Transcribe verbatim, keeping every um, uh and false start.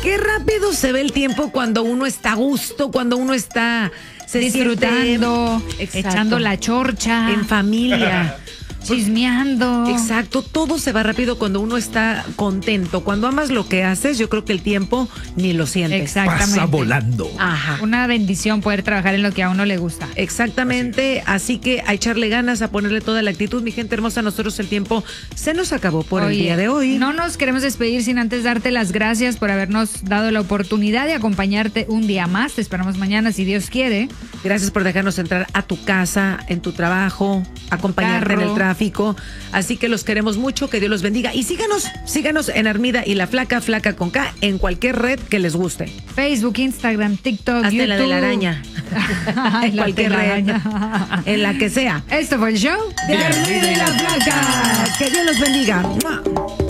qué rápido se ve el tiempo cuando uno está a gusto, cuando uno está se disfrutando, siente, echando la chorcha. En familia. Chismeando. Exacto, todo se va rápido cuando uno está contento. Cuando amas lo que haces, yo creo que el tiempo ni lo sientes. Exactamente. Pasa volando. Ajá. Una bendición poder trabajar en lo que a uno le gusta. Exactamente, así, así que a echarle ganas, a ponerle toda la actitud. Mi gente hermosa, nosotros el tiempo se nos acabó por Oye, el día de hoy. No nos queremos despedir sin antes darte las gracias por habernos dado la oportunidad de acompañarte un día más. Te esperamos mañana si Dios quiere. Gracias por dejarnos entrar a tu casa, en tu trabajo, acompañarte en el tráfico. Así que los queremos mucho, que Dios los bendiga. Y síganos, síganos en Armida y la Flaca, Flaca con K, en cualquier red que les guste. Facebook, Instagram, TikTok, hasta YouTube. la de la araña. En cualquier red, en la que sea. Esto fue el show de Armida y la Flaca. Que Dios los bendiga.